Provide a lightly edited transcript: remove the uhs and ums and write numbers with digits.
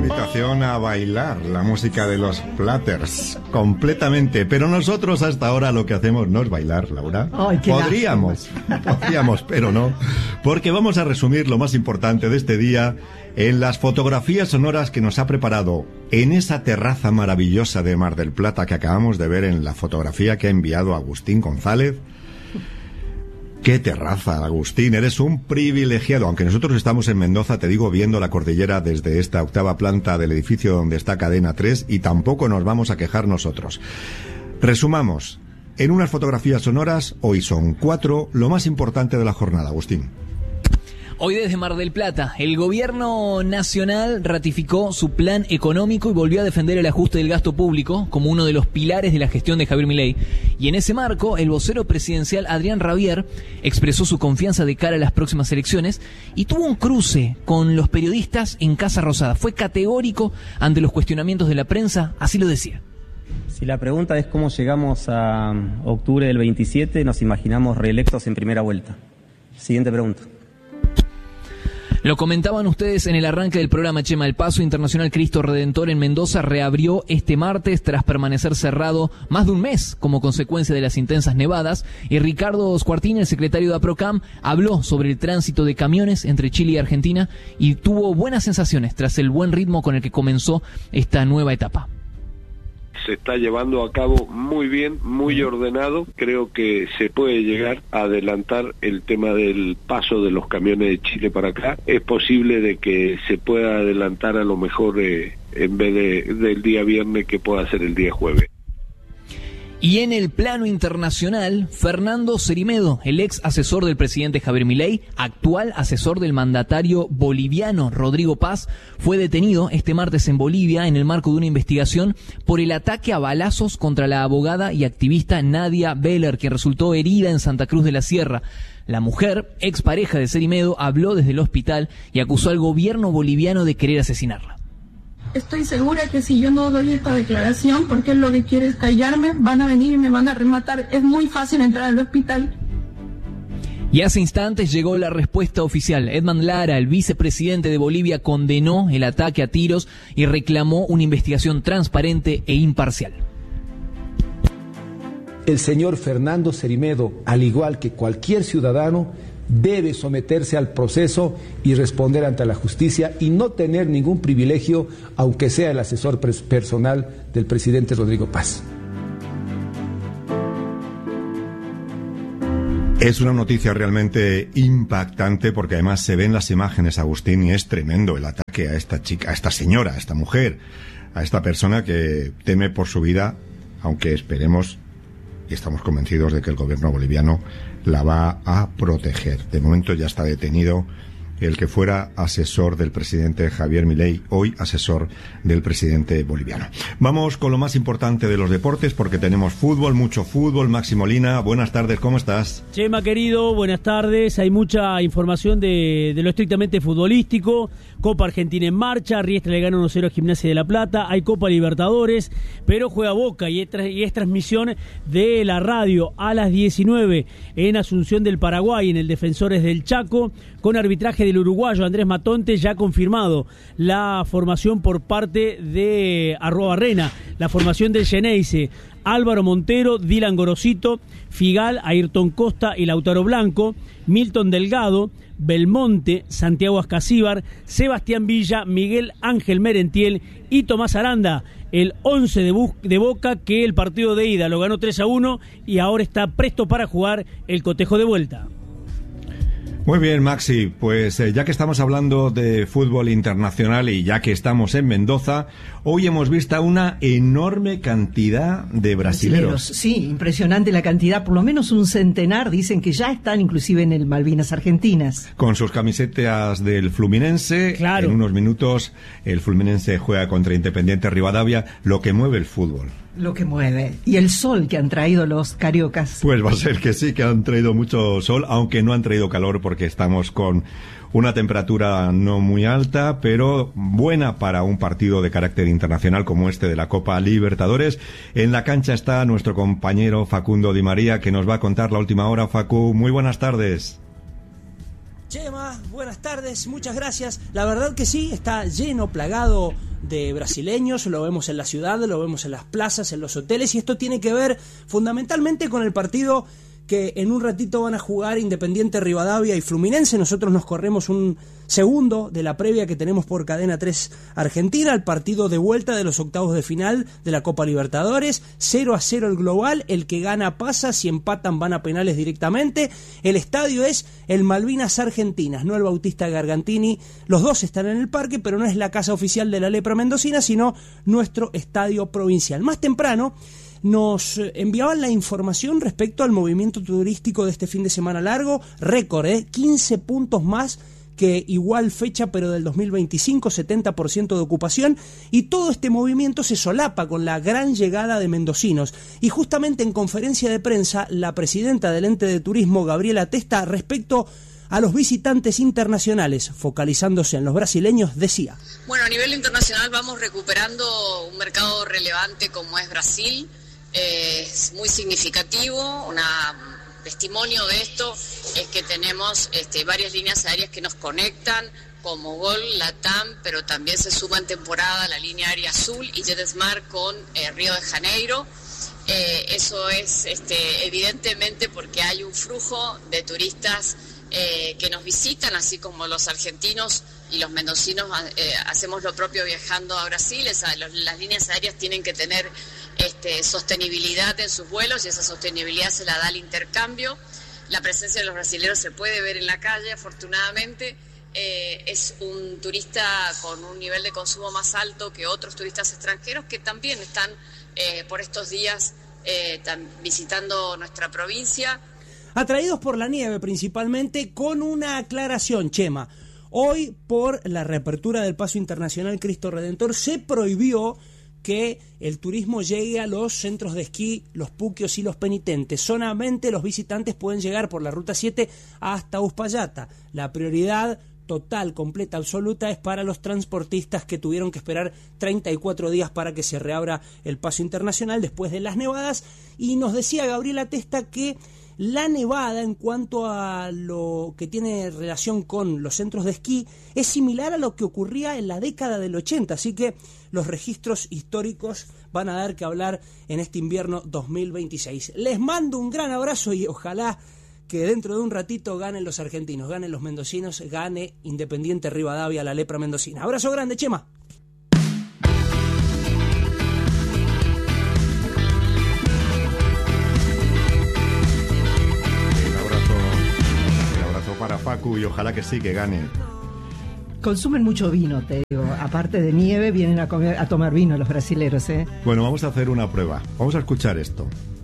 invitación a bailar la música de los Platters, completamente. Pero nosotros hasta ahora lo que hacemos no es bailar, Laura. Ay, podríamos, pero no. Porque vamos a resumir lo más importante de este día en las fotografías sonoras que nos ha preparado en esa terraza maravillosa de Mar del Plata que acabamos de ver en la fotografía que ha enviado Agustín González. ¡Qué terraza, Agustín! Eres un privilegiado. Aunque nosotros estamos en Mendoza, te digo, viendo la cordillera desde esta octava planta del edificio donde está Cadena 3, y tampoco nos vamos a quejar nosotros. Resumamos. En unas fotografías sonoras, hoy son 4, lo más importante de la jornada, Agustín. Hoy desde Mar del Plata, el gobierno nacional ratificó su plan económico y volvió a defender el ajuste del gasto público como uno de los pilares de la gestión de Javier Milei. Y en ese marco, el vocero presidencial Adrián Rabier expresó su confianza de cara a las próximas elecciones y tuvo un cruce con los periodistas en Casa Rosada. Fue categórico ante los cuestionamientos de la prensa, así lo decía. Si la pregunta es cómo llegamos a octubre del 27, nos imaginamos reelectos en primera vuelta. Siguiente pregunta. Lo comentaban ustedes en el arranque del programa, Chema. El Paso Internacional Cristo Redentor en Mendoza reabrió este martes tras permanecer cerrado más de un mes como consecuencia de las intensas nevadas. Y Ricardo Squartini, el secretario de APROCAM, habló sobre el tránsito de camiones entre Chile y Argentina y tuvo buenas sensaciones tras el buen ritmo con el que comenzó esta nueva etapa. Se está llevando a cabo muy bien, muy ordenado. Creo que se puede llegar a adelantar el tema del paso de los camiones de Chile para acá. Es posible de que se pueda adelantar a lo mejor en vez del día viernes, que pueda ser el día jueves. Y en el plano internacional, Fernando Cerimedo, el ex asesor del presidente Javier Milei, actual asesor del mandatario boliviano Rodrigo Paz, fue detenido este martes en Bolivia en el marco de una investigación por el ataque a balazos contra la abogada y activista Nadia Beller, que resultó herida en Santa Cruz de la Sierra. La mujer, expareja de Cerimedo, habló desde el hospital y acusó al gobierno boliviano de querer asesinarla. Estoy segura que si yo no doy esta declaración, porque él lo que quiere es callarme, van a venir y me van a rematar. Es muy fácil entrar al hospital. Y hace instantes llegó la respuesta oficial. Edmond Lara, el vicepresidente de Bolivia, condenó el ataque a tiros y reclamó una investigación transparente e imparcial. El señor Fernando Cerimedo, al igual que cualquier ciudadano, debe someterse al proceso y responder ante la justicia y no tener ningún privilegio, aunque sea el asesor personal del presidente Rodrigo Paz. Es una noticia realmente impactante porque además se ven las imágenes, Agustín, y es tremendo el ataque a esta chica, a esta señora, a esta mujer, a esta persona que teme por su vida, aunque esperemos y estamos convencidos de que el gobierno boliviano la va a proteger. De momento ya está detenido el que fuera asesor del presidente Javier Milei, hoy asesor del presidente boliviano. Vamos con lo más importante de los deportes, porque tenemos fútbol, mucho fútbol. Maxi Molina, buenas tardes, ¿cómo estás? Chema, querido, buenas tardes. Hay mucha información de lo estrictamente futbolístico. Copa Argentina en marcha, Riestra le gana 1-0 a Gimnasia de La Plata, hay Copa Libertadores, pero juega Boca y es transmisión de la radio a las 19 en Asunción del Paraguay, en el Defensores del Chaco, con arbitraje del uruguayo Andrés Matonte, ya confirmado la formación por parte de Arrobarrena, la formación del Geneise: Álvaro Montero, Dylan Gorosito, Figal, Ayrton Costa y Lautaro Blanco, Milton Delgado, Belmonte, Santiago Ascasíbar, Sebastián Villa, Miguel Ángel Merentiel y Tomás Aranda. El 11 de Boca, que el partido de ida lo ganó 3-1 y ahora está presto para jugar el cotejo de vuelta. Muy bien, Maxi, pues ya que estamos hablando de fútbol internacional y ya que estamos en Mendoza, hoy hemos visto una enorme cantidad de brasileros. Sí, impresionante la cantidad, por lo menos un centenar, dicen que ya están inclusive en el Malvinas Argentinas. Con sus camisetas del Fluminense, claro. En unos minutos el Fluminense juega contra Independiente Rivadavia, lo que mueve el fútbol. Lo que mueve. Y el sol que han traído los cariocas. Pues va a ser que sí, que han traído mucho sol, aunque no han traído calor porque estamos con una temperatura no muy alta, pero buena para un partido de carácter internacional como este de la Copa Libertadores. En la cancha está nuestro compañero Facundo Di María, que nos va a contar la última hora. Facu, muy buenas tardes. Chema, buenas tardes, muchas gracias. La verdad que sí, está lleno, plagado de brasileños, lo vemos en la ciudad, lo vemos en las plazas, en los hoteles, y esto tiene que ver fundamentalmente con el partido que en un ratito van a jugar Independiente Rivadavia y Fluminense. Nosotros nos corremos un segundo de la previa que tenemos por Cadena 3 Argentina, el partido de vuelta de los octavos de final de la Copa Libertadores. 0-0 el global, el que gana pasa, si empatan van a penales directamente. El estadio es el Malvinas Argentinas, no el Bautista Gargantini. Los dos están en el parque, pero no es la casa oficial de la lepra mendocina, sino nuestro estadio provincial. Más temprano nos enviaban la información respecto al movimiento turístico de este fin de semana largo, récord, 15 puntos más que igual fecha pero del 2025, 70% de ocupación, y todo este movimiento se solapa con la gran llegada de mendocinos. Y justamente en conferencia de prensa, la presidenta del ente de turismo, Gabriela Testa, respecto a los visitantes internacionales, focalizándose en los brasileños, decía: bueno, a nivel internacional vamos recuperando un mercado relevante como es Brasil. Es muy significativo. Un testimonio de esto es que tenemos varias líneas aéreas que nos conectan, como Gol, Latam, pero también se suma en temporada la línea aérea Azul y JetSmart con Río de Janeiro. Eso es evidentemente porque hay un flujo de turistas que nos visitan, así como los argentinos y los mendocinos hacemos lo propio viajando a Brasil. Las líneas aéreas tienen que tener sostenibilidad en sus vuelos, y esa sostenibilidad se la da el intercambio. La presencia de los brasileños se puede ver en la calle, afortunadamente. Es un turista con un nivel de consumo más alto que otros turistas extranjeros que también están por estos días visitando nuestra provincia. Atraídos por la nieve principalmente, con una aclaración, Chema. Hoy, por la reapertura del Paso Internacional Cristo Redentor, se prohibió que el turismo llegue a los centros de esquí, los puquios y los penitentes. Solamente los visitantes pueden llegar por la Ruta 7 hasta Uspallata. La prioridad total, completa, absoluta es para los transportistas que tuvieron que esperar 34 días para que se reabra el Paso Internacional después de las nevadas. Y nos decía Gabriela Testa que la nevada, en cuanto a lo que tiene relación con los centros de esquí, es similar a lo que ocurría en la década del 80, así que los registros históricos van a dar que hablar en este invierno 2026. Les mando un gran abrazo y ojalá que dentro de un ratito ganen los argentinos, ganen los mendocinos, gane Independiente Rivadavia, la lepra mendocina. Abrazo grande, Chema. Para Facu, y ojalá que sí, que gane. Consumen mucho vino, te digo. Aparte de nieve, vienen a tomar vino los brasileros, ¿eh? Bueno, vamos a hacer una prueba. Vamos a escuchar esto.